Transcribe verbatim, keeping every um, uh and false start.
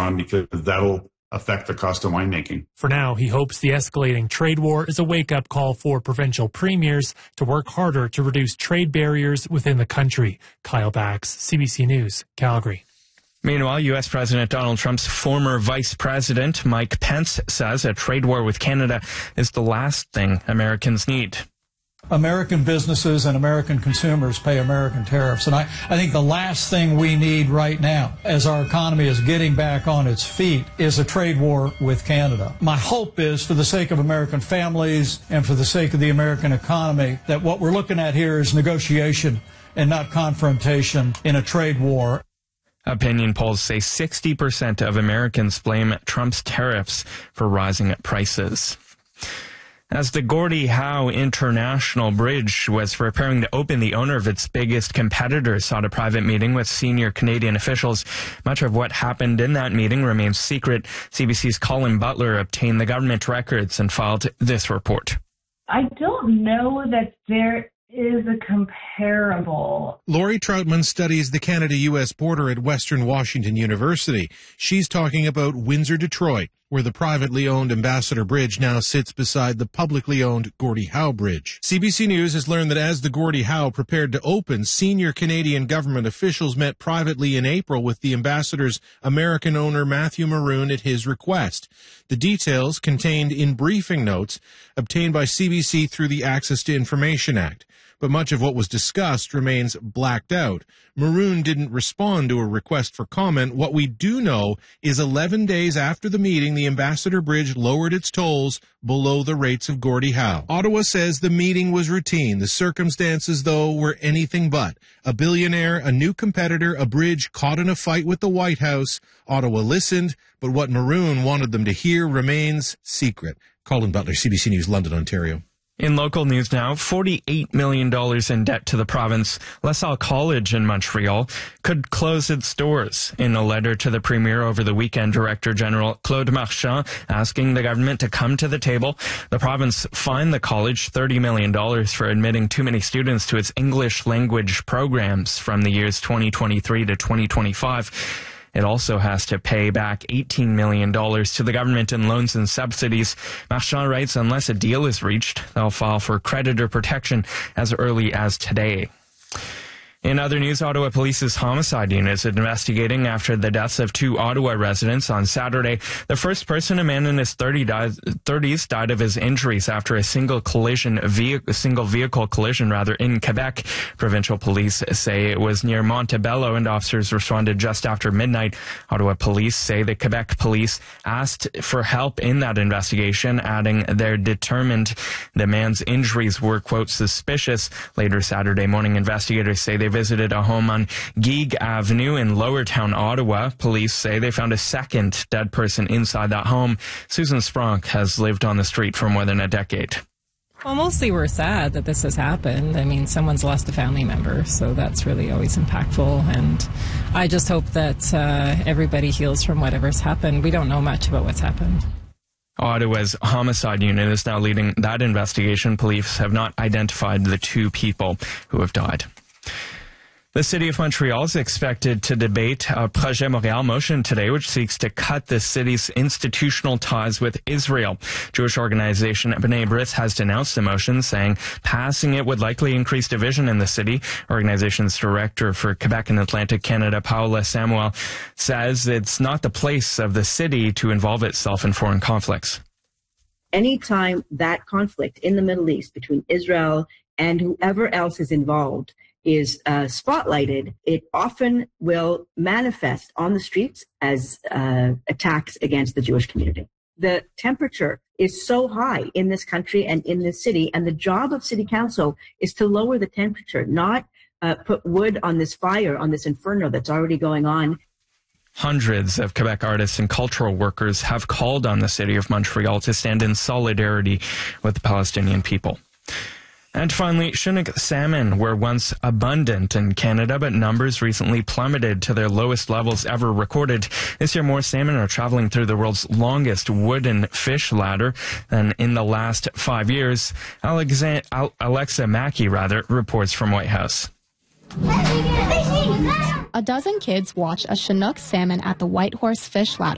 on, because that'll affect the cost of winemaking. For now, he hopes the escalating trade war is a wake-up call for provincial premiers to work harder to reduce trade barriers within the country. Kyle Bax, C B C News, Calgary. Meanwhile, U S President Donald Trump's former vice president, Mike Pence, says a trade war with Canada is the last thing Americans need. American businesses and American consumers pay American tariffs. And I, I think the last thing we need right now, as our economy is getting back on its feet, is a trade war with Canada. My hope is, for the sake of American families and for the sake of the American economy, that what we're looking at here is negotiation and not confrontation in a trade war. Opinion polls say sixty percent of Americans blame Trump's tariffs for rising prices. As the Gordie Howe International Bridge was preparing to open, the owner of its biggest competitor sought a private meeting with senior Canadian officials. Much of what happened in that meeting remains secret. C B C's Colin Butler obtained the government records and filed this report. I don't know that there is a comparable. Lori Troutman studies the Canada-U S border at Western Washington University. She's talking about Windsor-Detroit, where the privately owned Ambassador Bridge now sits beside the publicly owned Gordie Howe Bridge. C B C News has learned that as the Gordie Howe prepared to open, senior Canadian government officials met privately in April with the ambassador's American owner Matthew Maroon at his request. The details contained in briefing notes obtained by C B C through the Access to Information Act. But much of what was discussed remains blacked out. Maroon didn't respond to a request for comment. What we do know is eleven days after the meeting, the Ambassador Bridge lowered its tolls below the rates of Gordie Howe. Ottawa says the meeting was routine. The circumstances, though, were anything but. A billionaire, a new competitor, a bridge caught in a fight with the White House. Ottawa listened, but what Maroon wanted them to hear remains secret. Colin Butler, C B C News, London, Ontario. In local news now, forty-eight million dollars in debt to the province. LaSalle College in Montreal could close its doors. In a letter to the Premier over the weekend, Director General Claude Marchand asking the government to come to the table. The province fined the college thirty million dollars for admitting too many students to its English language programs from the years twenty twenty-three to twenty twenty-five. It also has to pay back eighteen million dollars to the government in loans and subsidies. Marchand writes, unless a deal is reached, they'll file for creditor protection as early as today. In other news, Ottawa Police's homicide unit is investigating after the deaths of two Ottawa residents on Saturday. The first person, a man in his thirties, died of his injuries after a single collision, vehicle, single vehicle collision, rather, in Quebec. Provincial police say it was near Montebello, and officers responded just after midnight. Ottawa Police say the Quebec police asked for help in that investigation, adding they're determined the man's injuries were, quote, suspicious. Later Saturday morning, investigators say they visited a home on Geeg Avenue in Lowertown, Ottawa. Police say they found a second dead person inside that home. Susan Spronk has lived on the street for more than a decade. Well, mostly we're sad that this has happened. I mean, someone's lost a family member, so that's really always impactful. And I just hope that uh, everybody heals from whatever's happened. We don't know much about what's happened. Ottawa's homicide unit is now leading that investigation. Police have not identified the two people who have died. The City of Montreal is expected to debate a Projet Montréal motion today, which seeks to cut the city's institutional ties with Israel. Jewish organization B'nai B'rith has denounced the motion, saying passing it would likely increase division in the city. Organization's director for Quebec and Atlantic Canada, Paola Samuel, says it's not the place of the city to involve itself in foreign conflicts. Anytime that conflict in the Middle East between Israel and whoever else is involved is uh, spotlighted, it often will manifest on the streets as uh, attacks against the Jewish community. The temperature is so high in this country and in this city, and the job of city council is to lower the temperature, not uh, put wood on this fire, on this inferno that's already going on. Hundreds of Quebec artists and cultural workers have called on the City of Montreal to stand in solidarity with the Palestinian people. And finally, Chinook salmon were once abundant in Canada, but numbers recently plummeted to their lowest levels ever recorded. This year, more salmon are traveling through the world's longest wooden fish ladder than in the last five years. Alexa, Alexa Mackey, rather, reports from White House. A dozen kids watch a Chinook salmon at the White Horse Fish Ladder.